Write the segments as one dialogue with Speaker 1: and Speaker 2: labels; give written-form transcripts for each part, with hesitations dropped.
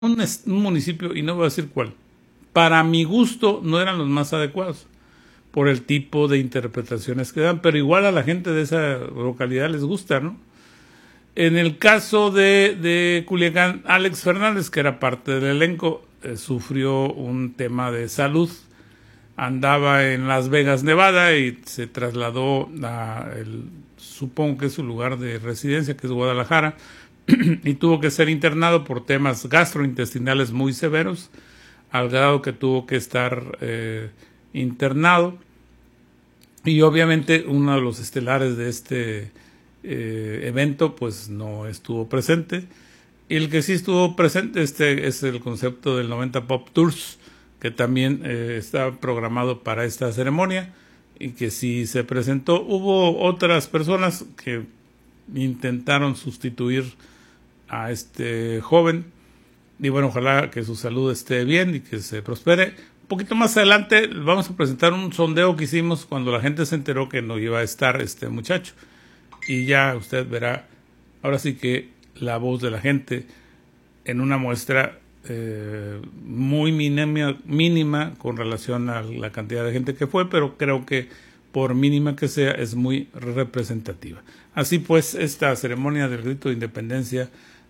Speaker 1: un municipio, y no voy a decir cuál, para mi gusto no eran los más adecuados por el tipo de interpretaciones que dan, pero igual a la gente de esa localidad les gusta, ¿no? En el caso de Culiacán, Alex Fernández, que era parte del elenco, sufrió un tema de salud. Andaba en Las Vegas, Nevada, y se trasladó supongo que es su lugar de residencia, que es Guadalajara, y tuvo que ser internado por temas gastrointestinales muy severos, al grado que tuvo que estar internado. Y obviamente uno de los estelares de este evento pues no estuvo presente. Y el que sí estuvo presente es el concepto del 90 Pop Tours, que también está programado para esta ceremonia y que sí se presentó. Hubo otras personas que intentaron sustituir a este joven, y bueno, ojalá que su salud esté bien y que se prospere. Un poquito más adelante vamos a presentar un sondeo que hicimos cuando la gente se enteró que no iba a estar este muchacho, y ya usted verá ahora sí que la voz de la gente en una muestra muy mínima con relación a la cantidad de gente que fue, pero creo que por mínima que sea es muy representativa. Así pues, esta ceremonia del grito de independencia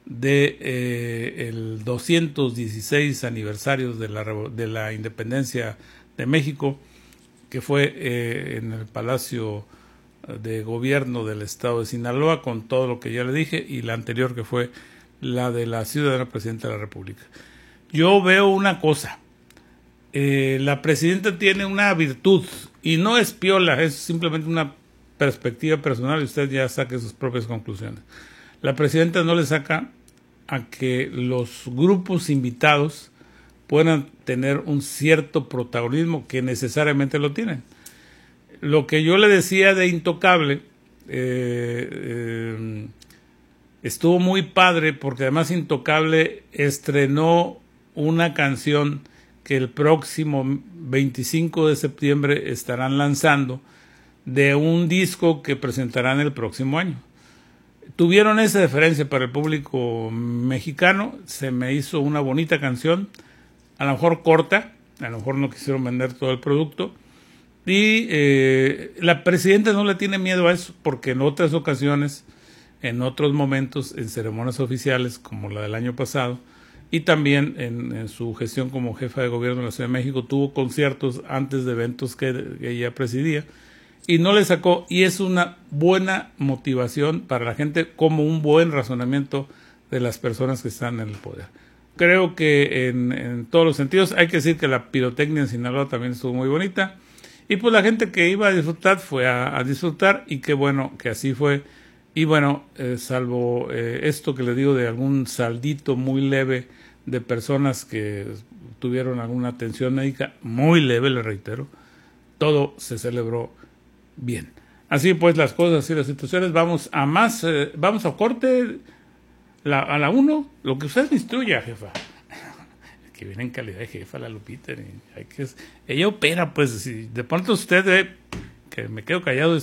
Speaker 1: el 216 aniversario de la independencia de México, que fue en el Palacio de Gobierno del Estado de Sinaloa, con todo lo que ya le dije, y la anterior, que fue la de la ciudadana presidenta de la República. Yo veo una cosa, la presidenta tiene una virtud, y no es piola, es simplemente una perspectiva personal, y usted ya saque sus propias conclusiones. La presidenta no le saca a que los grupos invitados puedan tener un cierto protagonismo que necesariamente lo tienen. Lo que yo le decía de Intocable estuvo muy padre, porque además Intocable estrenó una canción que el próximo 25 de septiembre estarán lanzando, de un disco que presentarán el próximo año. Tuvieron esa deferencia para el público mexicano, se me hizo una bonita canción, a lo mejor corta, a lo mejor no quisieron vender todo el producto, y la presidenta no le tiene miedo a eso, porque en otras ocasiones, en otros momentos, en ceremonias oficiales como la del año pasado, y también en su gestión como jefa de gobierno de la Ciudad de México, tuvo conciertos antes de eventos que ella presidía, y no le sacó, y es una buena motivación para la gente, como un buen razonamiento de las personas que están en el poder. Creo que en todos los sentidos. Hay que decir que la pirotecnia en Sinaloa también estuvo muy bonita, y pues la gente que iba a disfrutar fue a disfrutar, y qué bueno que así fue. Y bueno, salvo esto que le digo de algún saldito muy leve de personas que tuvieron alguna atención médica muy leve, le reitero, todo se celebró bien. Así pues las cosas y las situaciones. Vamos a más, vamos a corte, a la 1, lo que usted me instruya, jefa. Que viene en calidad de jefa la Lupita. Ella opera, pues, si de pronto usted ve que me quedo callado,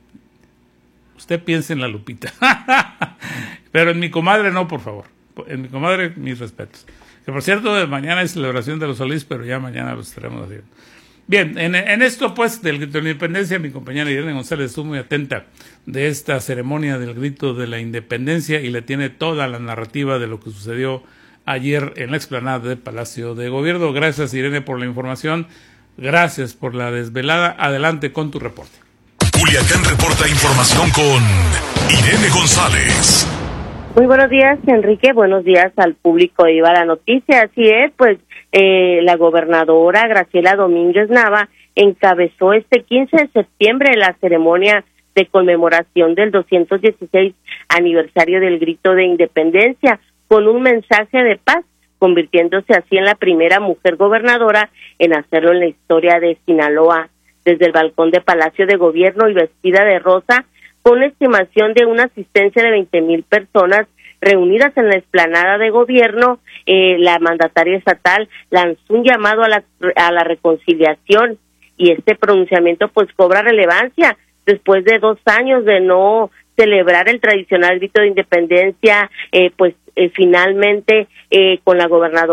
Speaker 1: usted piensa en la Lupita. Pero en mi comadre no, por favor. En mi comadre, mis respetos. Que por cierto, mañana es celebración de los Solís, pero ya mañana lo estaremos haciendo. Bien, en esto pues del grito de la independencia, mi compañera Irene González estuvo muy atenta de esta ceremonia del grito de la independencia, y le tiene toda la narrativa de lo que sucedió ayer en la explanada del Palacio de Gobierno. Gracias, Irene, por la información. Gracias por la desvelada. Adelante con tu reporte.
Speaker 2: Culiacán reporta información con Irene González.
Speaker 3: Muy buenos días, Enrique. Buenos días al público de Iba la Noticia. Así es, pues la gobernadora Graciela Domínguez Nava encabezó este 15 de septiembre la ceremonia de conmemoración del 216 aniversario del grito de independencia, con un mensaje de paz, convirtiéndose así en la primera mujer gobernadora en hacerlo en la historia de Sinaloa. Desde el balcón de Palacio de Gobierno y vestida de rosa, con una estimación de una asistencia de 20,000 personas reunidas en la explanada de Gobierno, la mandataria estatal lanzó un llamado a la reconciliación, y este pronunciamiento pues cobra relevancia después de 2 años de no celebrar el tradicional grito de independencia, finalmente con la gobernadora